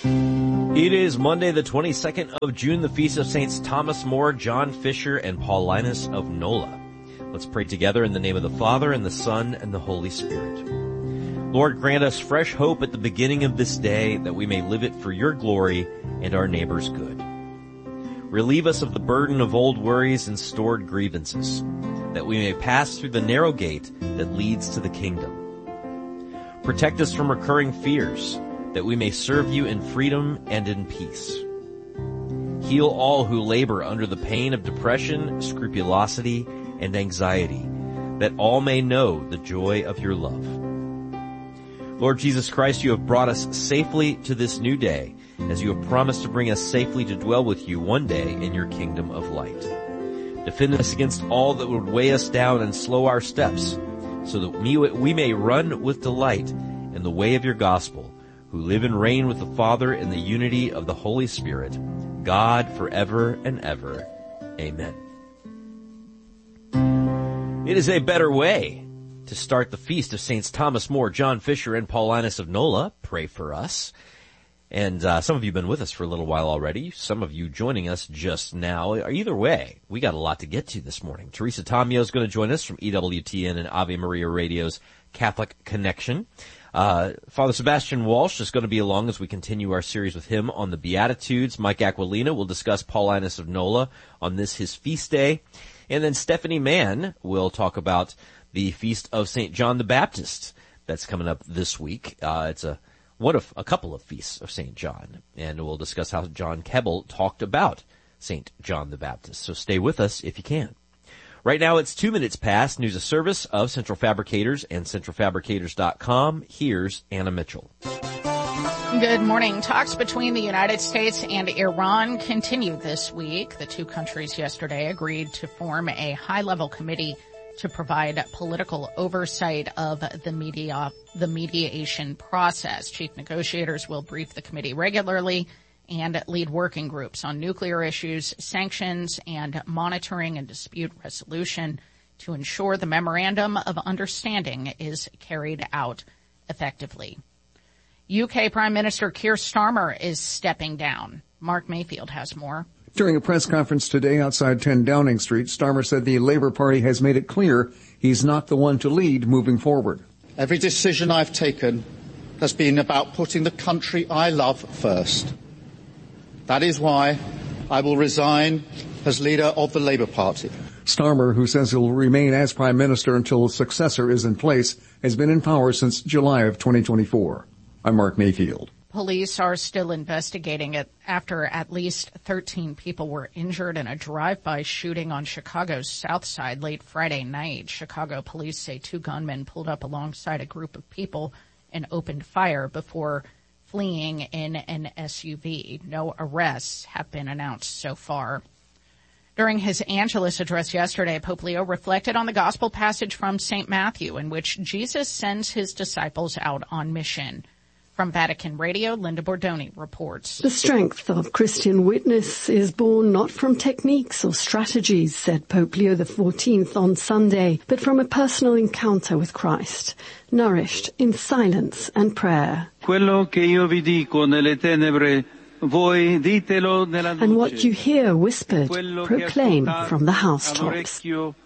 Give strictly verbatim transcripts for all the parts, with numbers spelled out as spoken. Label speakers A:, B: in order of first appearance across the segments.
A: It is Monday, the twenty-second of June, the feast of Saints Thomas More, John Fisher, and Paulinus of Nola. Let's pray together in the name of the Father, and the Son, and the Holy Spirit. Lord, grant us fresh hope at the beginning of this day, that we may live it for your glory and our neighbor's good. Relieve us of the burden of old worries and stored grievances, that we may pass through the narrow gate that leads to the kingdom. Protect us from recurring fears, that we may serve you in freedom and in peace. Heal all who labor under the pain of depression, scrupulosity, and anxiety, that all may know the joy of your love. Lord Jesus Christ, you have brought us safely to this new day, as you have promised to bring us safely to dwell with you one day in your kingdom of light. Defend us against all that would weigh us down and slow our steps, so that we may run with delight in the way of your gospel, who live and reign with the Father in the unity of the Holy Spirit, God forever and ever. Amen. It is a better way to start the feast of Saints Thomas More, John Fisher, and Paulinus of Nola. Pray for us. And uh, some of you have been with us for a little while already. Some of you joining us just now. Either way, we got a lot to get to this morning. Teresa Tomio is going to join us from E W T N and Ave Maria Radio's Catholic Connection. Uh, Father Sebastian Walsh is going to be along as we continue our series with him on the Beatitudes. Mike Aquilina will discuss Paulinus of Nola on this, his feast day. And then Stephanie Mann will talk about the feast of Saint John the Baptist that's coming up this week. Uh, it's a one of a couple of feasts of Saint John, and we'll discuss how John Keble talked about Saint John the Baptist. So stay with us if you can. Right now it's two minutes past. News of service of Central Fabricators and central fabricators dot com. Here's Anna Mitchell.
B: Good morning. Talks between the United States and Iran continued this week. The two countries yesterday agreed to form a high-level committee to provide political oversight of the media, the mediation process. Chief negotiators will brief the committee regularly and lead working groups on nuclear issues, sanctions, and monitoring and dispute resolution to ensure the memorandum of understanding is carried out effectively. U K Prime Minister Keir Starmer is stepping down. Mark Mayfield has more.
C: During a press conference today outside ten Downing Street, Starmer said the Labour Party has made it clear he's not the one to lead moving forward.
D: Every decision I've taken has been about putting the country I love first. That is why I will resign as leader of the Labour Party.
C: Starmer, who says he'll remain as Prime Minister until a successor is in place, has been in power since July of twenty twenty-four. I'm Mark Mayfield.
B: Police are still investigating it after at least thirteen people were injured in a drive-by shooting on Chicago's South Side late Friday night. Chicago police say two gunmen pulled up alongside a group of people and opened fire before fleeing in an S U V. No arrests have been announced so far. During his Angelus address yesterday, Pope Leo reflected on the gospel passage from Saint Matthew in which Jesus sends his disciples out on mission. From Vatican Radio, Linda Bordoni reports.
E: The strength of Christian witness is born not from techniques or strategies, said Pope Leo the fourteenth on Sunday, but from a personal encounter with Christ, nourished in silence and prayer.
F: Quello che io vi dico nelle tenebre, voi ditelo nella luce.
E: And what you hear whispered, proclaim from the housetops.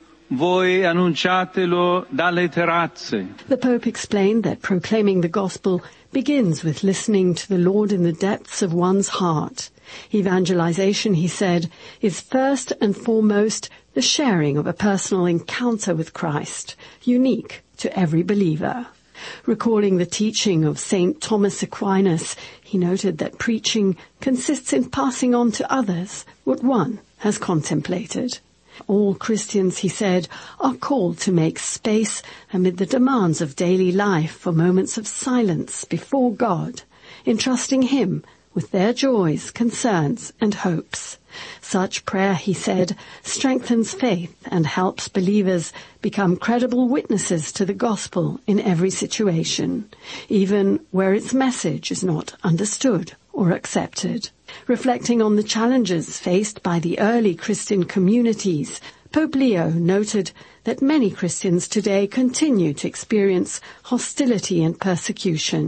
F: Voi annunciatelo dalle terrazze.
E: The Pope explained that proclaiming the gospel begins with listening to the Lord in the depths of one's heart. Evangelization, he said, is first and foremost the sharing of a personal encounter with Christ, unique to every believer. Recalling the teaching of Saint Thomas Aquinas, he noted that preaching consists in passing on to others what one has contemplated. All Christians, he said, are called to make space amid the demands of daily life for moments of silence before God, entrusting him with their joys, concerns, and hopes. Such prayer, he said, strengthens faith and helps believers become credible witnesses to the gospel in every situation, even where its message is not understood or accepted. Reflecting on the challenges faced by the early Christian communities, Pope Leo noted that many Christians today continue to experience hostility and persecution.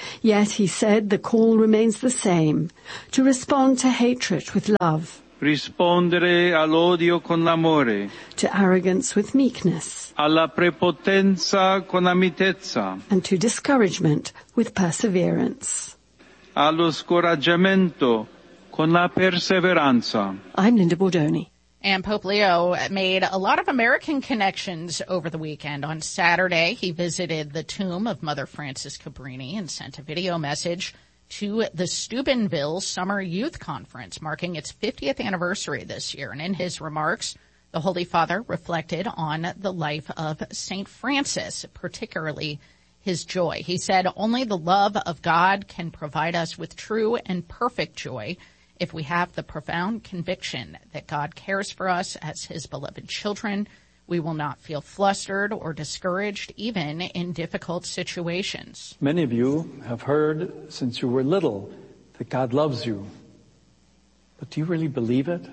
E: Yet, he said, the call remains the same, to respond to hatred with love,
F: rispondere all'odio con l'amore,
E: to arrogance with meekness,
F: alla prepotenza con la mitezza,
E: and to discouragement with perseverance.
F: allo scoraggiamento con la perseveranza.
E: I'm Linda Bordoni.
B: And Pope Leo made a lot of American connections over the weekend. On Saturday, he visited the tomb of Mother Frances Cabrini and sent a video message to the Steubenville Summer Youth Conference, marking its fiftieth anniversary this year. And in his remarks, the Holy Father reflected on the life of Saint Francis, particularly his joy. He said, "Only the love of God can provide us with true and perfect joy. If we have the profound conviction that God cares for us as his beloved children, we will not feel flustered or discouraged, even in difficult situations."
G: Many of you have heard since you were little that God loves you. But do you really believe it?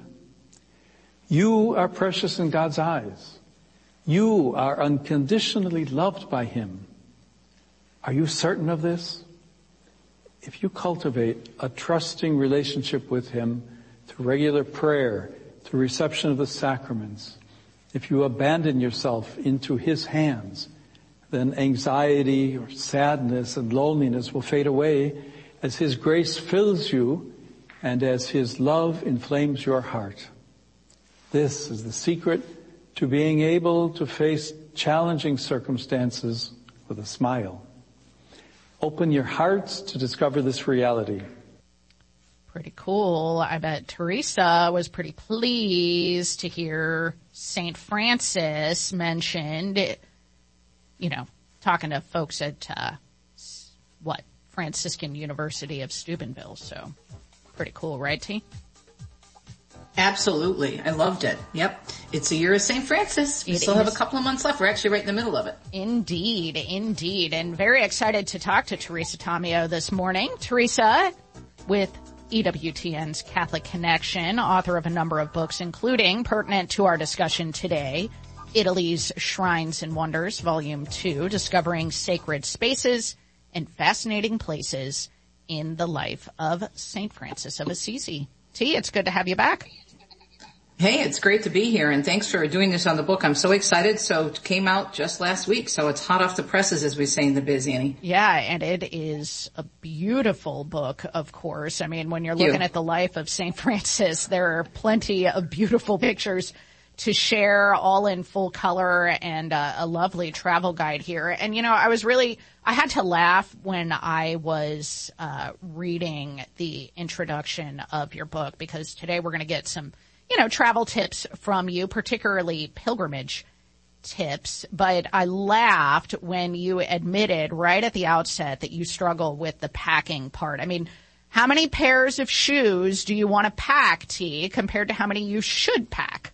G: You are precious in God's eyes. You are unconditionally loved by him. Are you certain of this? If you cultivate a trusting relationship with him through regular prayer, through reception of the sacraments, if you abandon yourself into his hands, then anxiety or sadness and loneliness will fade away as his grace fills you and as his love inflames your heart. This is the secret to being able to face challenging circumstances with a smile. Open your hearts to discover this reality.
B: Pretty cool. I bet Teresa was pretty pleased to hear Saint Francis mentioned, you know, talking to folks at, uh, what, Franciscan University of Steubenville. So pretty cool, right, T?
H: Absolutely. I loved it. Yep. It's a year of Saint Francis. We
B: It
H: still
B: is.
H: have a couple of months left. We're actually right in the middle of it.
B: Indeed, indeed. And very excited to talk to Teresa Tomeo this morning. Teresa, with E W T N's Catholic Connection, author of a number of books, including, pertinent to our discussion today, Italy's Shrines and Wonders, Volume two, Discovering Sacred Spaces and Fascinating Places in the Life of Saint Francis of Assisi. T, it's good to have you back.
H: Hey, it's great to be here, and thanks for doing this on the book. I'm so excited. So it came out just last week, so it's hot off the presses, as we say in the biz, Annie.
B: Yeah, and it is a beautiful book, of course. I mean, when you're looking
H: you.
B: at the life of Saint Francis, there are plenty of beautiful pictures to share, all in full color, and uh, a lovely travel guide here. And, you know, I was really, I had to laugh when I was uh reading the introduction of your book, because today we're going to get some, you know, travel tips from you, particularly pilgrimage tips. But I laughed when you admitted right at the outset that you struggle with the packing part. I mean, how many pairs of shoes do you want to pack, T, compared to how many you should pack?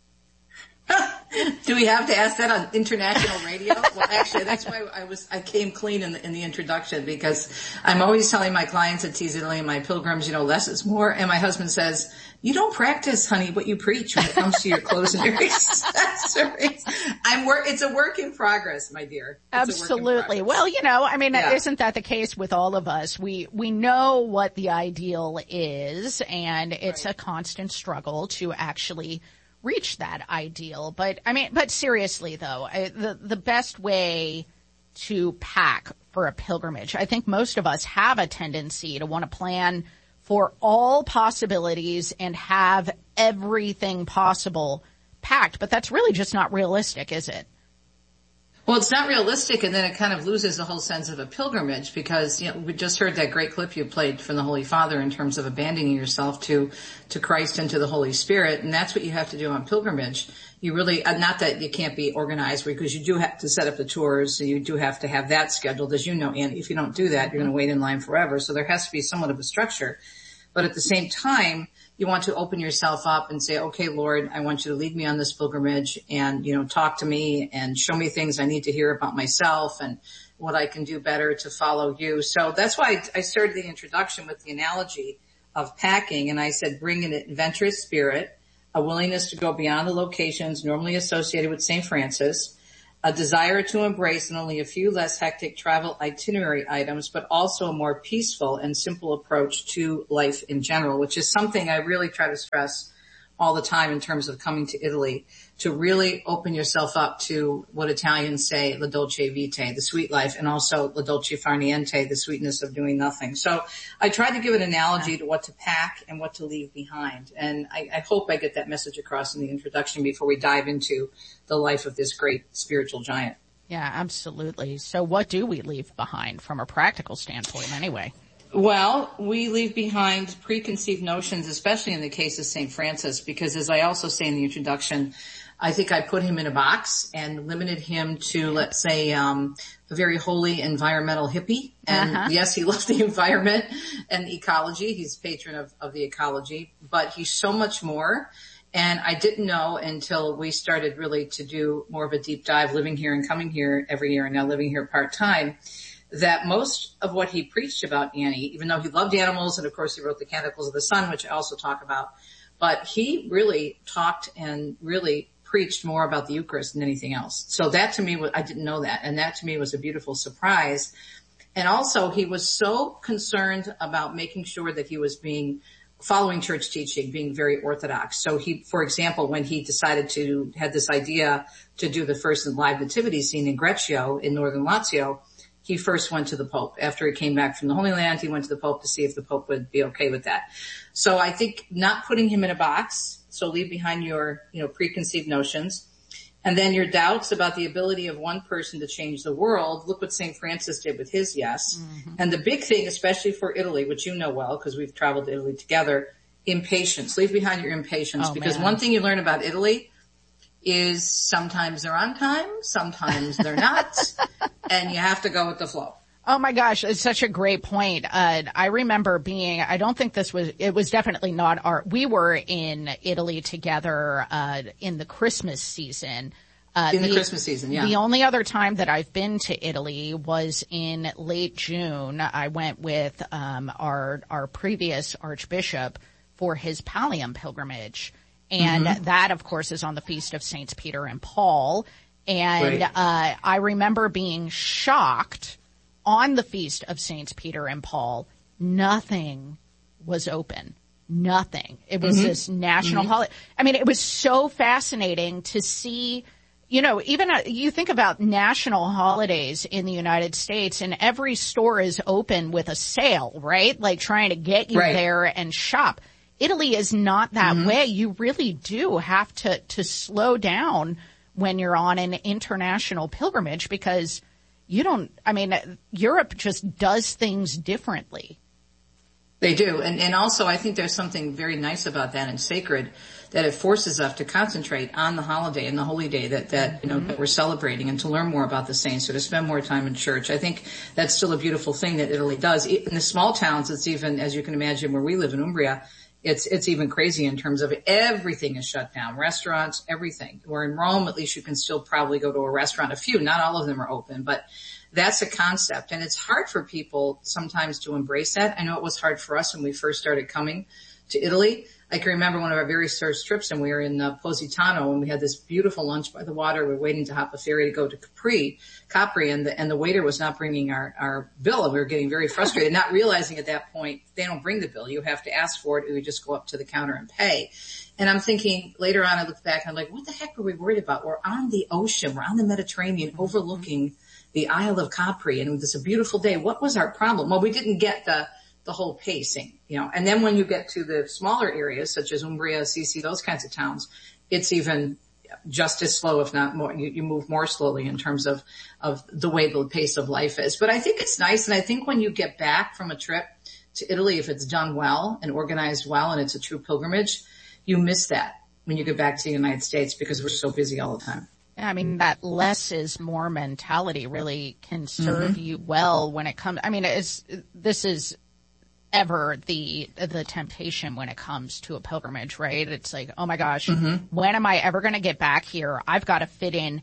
H: Do we have to ask that on international radio? Well, actually, that's why I was, I came clean in the, in the introduction, because I'm always telling my clients at Tees Italy and my pilgrims, you know, less is more. And my husband says, you don't practice, honey, what you preach when it comes to your clothes and your accessories. I'm work, it's a work in progress, my dear. It's
B: Absolutely. Well, you know, I mean,
H: Yeah.
B: isn't that the case with all of us? We, we know what the ideal is, and it's
H: Right.
B: a constant struggle to actually reach that ideal. But I mean, but seriously though, I, the, the best way to pack for a pilgrimage, I think most of us have a tendency to want to plan for all possibilities and have everything possible packed, but that's really just not realistic, is it?
H: Well, it's not realistic, and then it kind of loses the whole sense of a pilgrimage, because, you know, we just heard that great clip you played from the Holy Father in terms of abandoning yourself to, to Christ and to the Holy Spirit, and that's what you have to do on pilgrimage. You really, not that you can't be organized, because you do have to set up the tours, so you do have to have that scheduled, as you know, and if you don't do that, you're going to wait in line forever, so there has to be somewhat of a structure. But at the same time, you want to open yourself up and say, okay, Lord, I want you to lead me on this pilgrimage and, you know, talk to me and show me things I need to hear about myself and what I can do better to follow you. So that's why I started the introduction with the analogy of packing. And I said, bring an adventurous spirit, a willingness to go beyond the locations normally associated with Saint Francis, a desire to embrace not only a few less hectic travel itinerary items, but also a more peaceful and simple approach to life in general, which is something I really try to stress all the time in terms of coming to Italy, to really open yourself up to what Italians say, la dolce vita, the sweet life, and also la dolce far niente, the sweetness of doing nothing. So I tried to give an analogy to what to pack and what to leave behind. And I, I hope I get that message across in the introduction before we dive into the life of this great spiritual giant.
B: Yeah, absolutely. So what do we leave behind from a practical standpoint anyway?
H: Well, we leave behind preconceived notions, especially in the case of Saint Francis, because as I also say in the introduction, I think I put him in a box and limited him to, let's say, um, a very holy environmental hippie. And uh-huh. yes, he loves the environment and ecology. He's patron of, of the ecology, but he's so much more. And I didn't know until we started really to do more of a deep dive, living here and coming here every year and now living here part-time, that most of what he preached about Annie, even though he loved animals, and of course he wrote The Canticles of the Sun, which I also talk about, but he really talked and really preached more about the Eucharist than anything else. So that to me, I didn't know that, and that to me was a beautiful surprise. And also he was so concerned about making sure that he was being, following church teaching, being very orthodox. So he, for example, when he decided to, had this idea to do the first live nativity scene in Greccio in northern Lazio, he first went to the Pope. After he came back from the Holy Land, he went to the Pope to see if the Pope would be okay with that. So I think not putting him in a box, so leave behind your, you know, preconceived notions, and then your doubts about the ability of one person to change the world. Look what Saint Francis did with his yes. Mm-hmm. And the big thing, especially for Italy, which you know well because we've traveled to Italy together, impatience. Leave behind your impatience, oh, because man. One thing you learn about Italy is sometimes they're on time, sometimes they're not, and you have to go with the flow.
B: Oh my gosh, it's such a great point. Uh, I remember being, I don't think this was, it was definitely not our, we were in Italy together, uh, in the Christmas season. Uh,
H: in the, the Christmas season, yeah.
B: The only other time that I've been to Italy was in late June. I went with, um, our, our previous Archbishop for his Pallium pilgrimage. And mm-hmm. that, of course, is on the feast of Saints Peter and Paul. And uh, I remember being shocked on the feast of Saints Peter and Paul. Nothing was open. Nothing. It was mm-hmm. this national mm-hmm. holiday. I mean, it was so fascinating to see, you know, even uh, you think about national holidays in the United States and every store is open with a sale, right? Like trying to get you right. there and shop. Italy is not that mm-hmm. way. You really do have to, to slow down when you're on an international pilgrimage because you don't, I mean, Europe just does things differently.
H: They do. And, and also I think there's something very nice about that and sacred that it forces us to concentrate on the holiday and the holy day that, that, you know, mm-hmm. that we're celebrating and to learn more about the saints or to spend more time in church. I think that's still a beautiful thing that Italy does. In the small towns, it's even, as you can imagine, where we live in Umbria, It's, it's even crazy in terms of everything is shut down. Restaurants, everything. Where in Rome, at least you can still probably go to a restaurant. A few, not all of them are open, but that's a concept. And it's hard for people sometimes to embrace that. I know it was hard for us when we first started coming to Italy. I can remember one of our very first trips, and we were in uh, Positano, and we had this beautiful lunch by the water. We were waiting to hop a ferry to go to Capri, Capri, and the, and the waiter was not bringing our, our bill, and we were getting very frustrated, not realizing at that point, they don't bring the bill. You have to ask for it, or you just go up to the counter and pay. And I'm thinking, later on, I look back, and I'm like, what the heck were we worried about? We're on the ocean. We're on the Mediterranean, overlooking the Isle of Capri, and it's a beautiful day. What was our problem? Well, we didn't get the the whole pacing, you know, and then when you get to the smaller areas such as Umbria, Assisi, those kinds of towns, it's even just as slow, if not more. You, you move more slowly in terms of, of the way the pace of life is. But I think it's nice. And I think when you get back from a trip to Italy, if it's done well and organized well and it's a true pilgrimage, you miss that when you get back to the United States because we're so busy all the time.
B: I mean, that less is more mentality really can serve mm-hmm. you well when it comes. I mean, it's, this is ever the the temptation when it comes to a pilgrimage, right? It's like, oh my gosh, mm-hmm. when am I ever going to get back here? I've got to fit in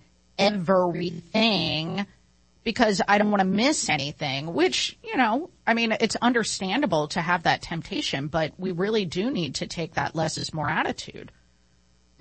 B: everything because I don't want to miss anything, which, you know, I mean, it's understandable to have that temptation, but we really do need to take that less is more attitude.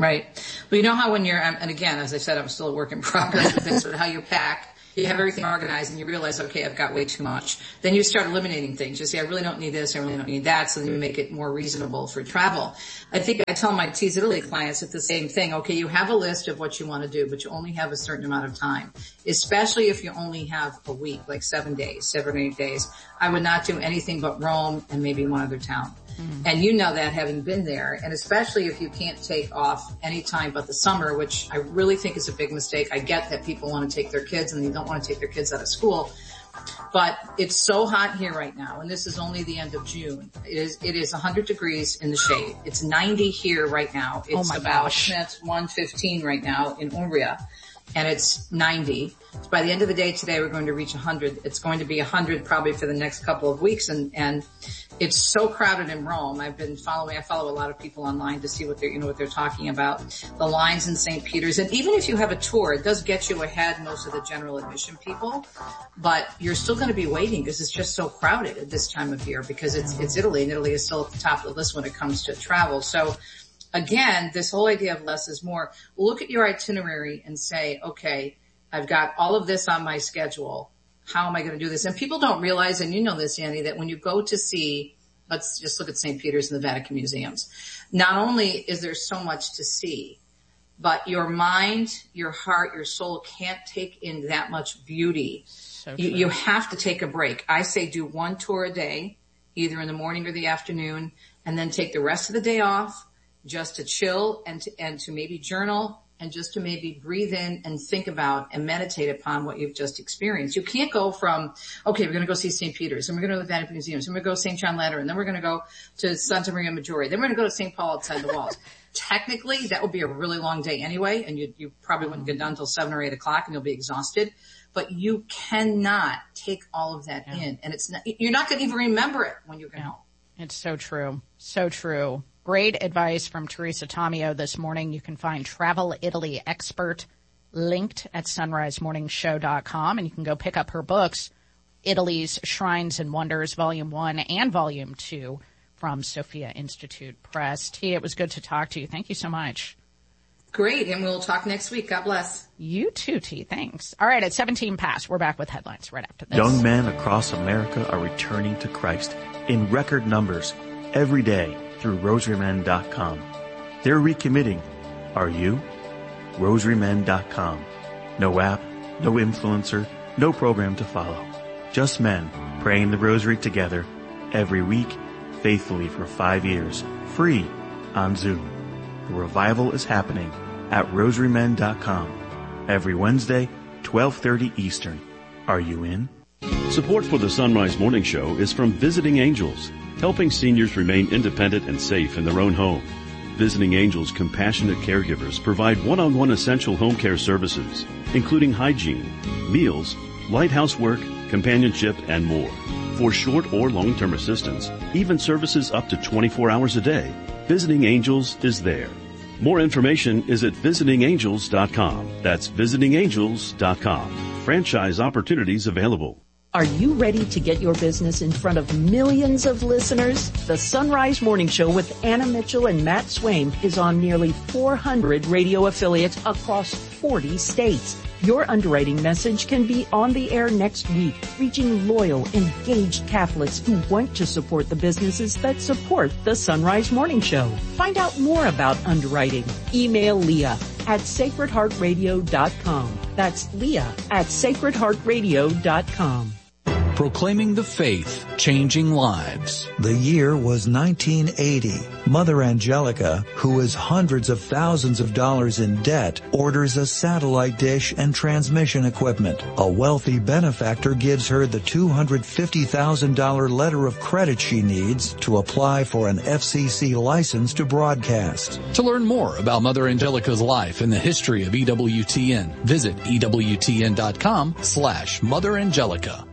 H: Right. Well, you know how when you're, and again, as I said, I'm still a work in progress with this, but how you pack, you have everything organized and you realize, okay, I've got way too much. Then you start eliminating things. You say, I really don't need this, I really don't need that, so then you make it more reasonable for travel. I think I tell my Tease Italy clients it's the same thing. Okay, you have a list of what you want to do, but you only have a certain amount of time, especially if you only have a week, like seven days, seven or eight days. I would not do anything but Rome and maybe one other town. Mm-hmm. And you know that having been there, and especially if you can't take off any time but the summer, which I really think is a big mistake. I get that people want to take their kids and they don't want to take their kids out of school, but it's so hot here right now, and this is only the end of June. It is, it is one hundred degrees in the shade. It's ninety here right now. It's
B: oh my
H: about,
B: gosh.
H: It's one fifteen right now in Umbria, and it's ninety. So by the end of the day today, we're going to reach one hundred. It's going to be one hundred probably for the next couple of weeks, and, and it's so crowded in Rome. I've been following, I follow a lot of people online to see what they're, you know, what they're talking about. The lines in Saint Peter's. And even if you have a tour, it does get you ahead most of the general admission people, but you're still going to be waiting because it's just so crowded at this time of year because it's, it's Italy, and Italy is still at the top of the list when it comes to travel. So again, this whole idea of less is more. Look at your itinerary and say, okay, I've got all of this on my schedule. How am I going to do this? And people don't realize, and you know this, Annie, that when you go to see, let's just look at Saint Peter's and the Vatican museums, not only is there so much to see, but your mind, your heart, your soul can't take in that much beauty. So you, you have to take a break. I say do one tour a day, either in the morning or the afternoon, and then take the rest of the day off just to chill and to, and to maybe journal, and just to maybe breathe in and think about and meditate upon what you've just experienced. You can't go from, okay, we're going to go see Saint Peter's, and we're going to go to the Vatican Museums, and we're going to go to Saint John Lateran, and then we're going to go to Santa Maria Maggiore, then we're going to go to Saint Paul outside the walls. Technically, that would be a really long day anyway, and you, you probably wouldn't get done until seven or eight o'clock, and you'll be exhausted. But you cannot take all of that yeah. in, and it's not, you're not going to even remember it when you get yeah. home.
B: It's so true. So true. Great advice from Teresa Tomeo this morning. You can find Travel Italy Expert linked at sunrise morning show dot com, and you can go pick up her books, Italy's Shrines and Wonders, Volume one and Volume two from Sophia Institute Press. T, it was good to talk to you. Thank you so much.
H: Great, and we'll talk next week. God bless.
B: You too, T. Thanks. All right, at seventeen past, we're back with headlines right after this.
I: Young men across America are returning to Christ in record numbers every day through rosary men dot com. They're recommitting. Are you? rosary men dot com. No app, no influencer, no program to follow. Just men praying the rosary together every week, faithfully for five years, free on Zoom. The revival is happening at rosary men dot com every Wednesday, twelve thirty Eastern. Are you in?
J: Support for the Sunrise Morning Show is from Visiting Angels, helping seniors remain independent and safe in their own home. Visiting Angels compassionate caregivers provide one-on-one essential home care services, including hygiene, meals, light housework, companionship, and more. For short or long-term assistance, even services up to twenty-four hours a day, Visiting Angels is there. More information is at visiting angels dot com. That's visiting angels dot com. Franchise opportunities available.
K: Are you ready to get your business in front of millions of listeners? The Sunrise Morning Show with Anna Mitchell and Matt Swain is on nearly four hundred radio affiliates across forty states. Your underwriting message can be on the air next week, reaching loyal, engaged Catholics who want to support the businesses that support the Sunrise Morning Show. Find out more about underwriting. Email Leah at sacred heart radio dot com. That's Leah at sacred heart radio dot com.
L: Proclaiming the faith, changing lives.
M: The year was nineteen eighty. Mother Angelica, who is hundreds of thousands of dollars in debt, orders a satellite dish and transmission equipment. A wealthy benefactor gives her the two hundred fifty thousand dollars letter of credit she needs to apply for an F C C license to broadcast.
L: To learn more about Mother Angelica's life and the history of E W T N, visit E W T N dot com slash Mother Angelica.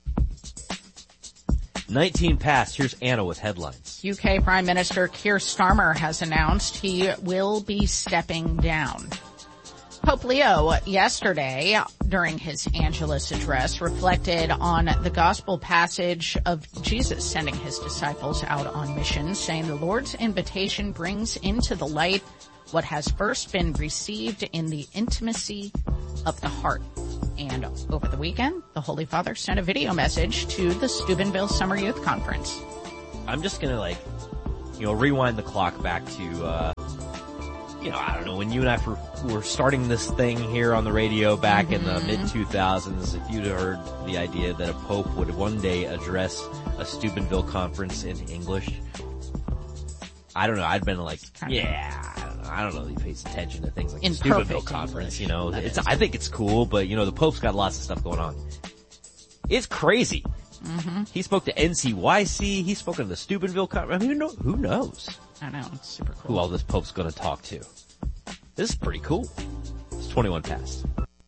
A: nineteen past, here's Anna with headlines.
B: U K Prime Minister Keir Starmer has announced he will be stepping down. Pope Leo yesterday, during his Angelus address, reflected on the gospel passage of Jesus sending his disciples out on mission, saying the Lord's invitation brings into the light what has first been received in the intimacy of the heart. And over the weekend, the Holy Father sent a video message to the Steubenville Summer Youth Conference.
A: I'm just gonna, like, you know, rewind the clock back to, uh, you know, I don't know, when you and I were, were starting this thing here on the radio back mm-hmm. in the mid two thousands, if you'd heard the idea that a pope would one day address a Steubenville conference in English, I don't know, I'd been like, yeah, I don't know, I don't know if he pays attention to things like
B: in
A: the Steubenville conference, English, you know, it's, I think it's cool, but you know, the Pope's got lots of stuff going on. It's crazy.
B: Mm-hmm.
A: He spoke to N C Y C, he spoke to the Steubenville conference, I mean, who knows?
B: I know, it's super cool.
A: Who all this Pope's gonna talk to. This is pretty cool. It's twenty-one past.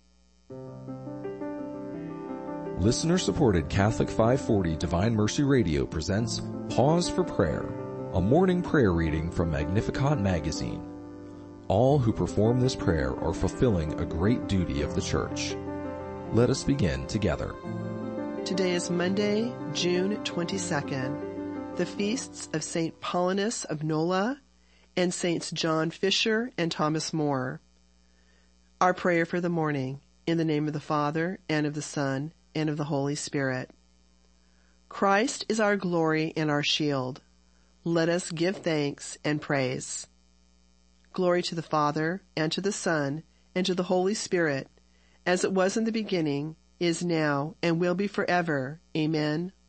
N: Listener-supported Catholic five forty Divine Mercy Radio presents Pause for Prayer, a morning prayer reading from Magnificat magazine. All who perform this prayer are fulfilling a great duty of the Church. Let us begin together.
O: Today is Monday, June twenty-second. The feasts of Saint Paulinus of Nola and Saints John Fisher and Thomas More. Our prayer for the morning, in the name of the Father, and of the Son, and of the Holy Spirit. Christ is our glory and our shield. Let us give thanks and praise. Glory to the Father, and to the Son, and to the Holy Spirit, as it was in the beginning, is now, and will be forever. Amen.